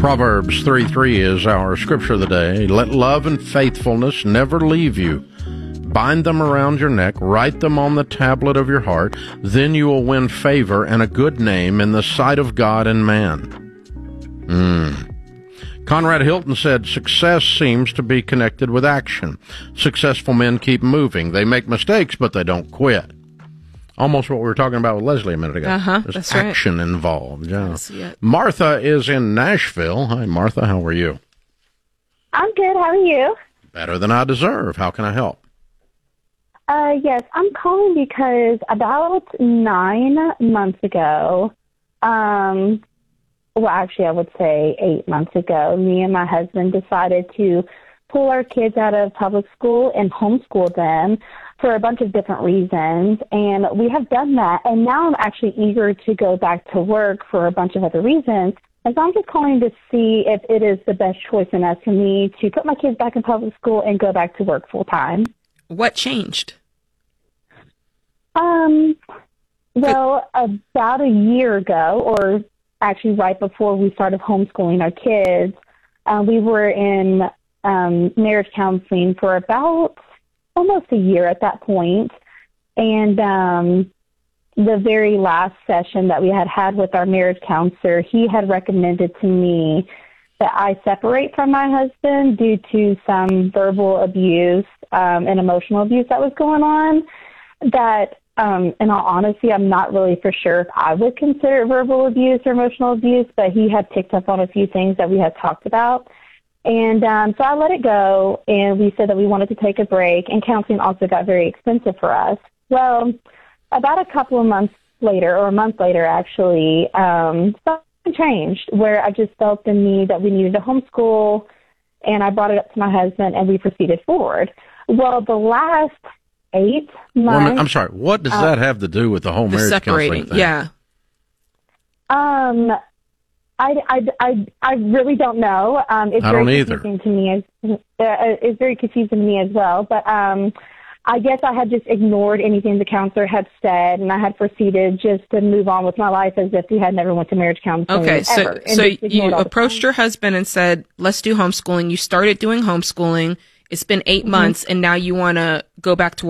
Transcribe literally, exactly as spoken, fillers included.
Proverbs three three is our scripture of the day. Let love and faithfulness never leave you. Bind them around your neck, write them on the tablet of your heart. Then you will win favor and a good name in the sight of God and man. Hmm. Conrad Hilton said, success seems to be connected with action. Successful men keep moving. They make mistakes, but they don't quit. Almost what we were talking about with Leslie a minute ago. Uh-huh, There's that's action right. involved. Yeah. That's it. Martha is in Nashville. Hi, Martha. How are you? I'm good. How are you? Better than I deserve. How can I help? Uh, yes, I'm calling because about nine months ago, um, well, actually, I would say eight months ago, me and my husband decided to pull our kids out of public school and homeschool them for a bunch of different reasons. And we have done that. And now I'm actually eager to go back to work for a bunch of other reasons. And so I'm just calling to see if it is the best choice in us for me to put my kids back in public school and go back to work full time. What changed? Um, well, about a year ago, or actually right before we started homeschooling our kids, uh, we were in um, marriage counseling for about almost a year at that point. And um, the very last session that we had had with our marriage counselor, he had recommended to me that I separate from my husband due to some verbal abuse um, and emotional abuse that was going on. That, um, in all honesty, I'm not really for sure if I would consider it verbal abuse or emotional abuse, but he had picked up on a few things that we had talked about. And um, so I let it go, and we said that we wanted to take a break, and counseling also got very expensive for us. Well, about a couple of months later, or a month later, actually, um, something changed where I just felt the need that we needed to homeschool, and I brought it up to my husband, and we proceeded forward. Well, the last eight months... Well, I'm sorry. What does uh, that have to do with the whole the marriage separating, counseling thing? Yeah. Um... I, I, I, I really don't know. Um, it's I very don't either. confusing to me. As, uh, it's very confusing to me as well. But um, I guess I had just ignored anything the counselor had said, and I had proceeded just to move on with my life as if we had never went to marriage counseling. Okay, so ever, so you approached your husband and said, "Let's do homeschooling." You started doing homeschooling. It's been eight mm-hmm. months, and now you want to go back to